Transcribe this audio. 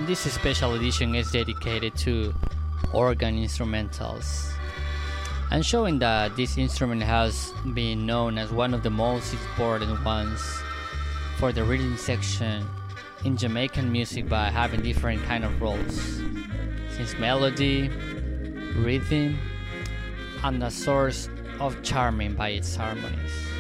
This special edition is dedicated to organ instrumentals and showing that this instrument has been known as one of the most important ones for the rhythm section in Jamaican music by having different kind of roles, since melody, rhythm, and a source of charming by its harmonies.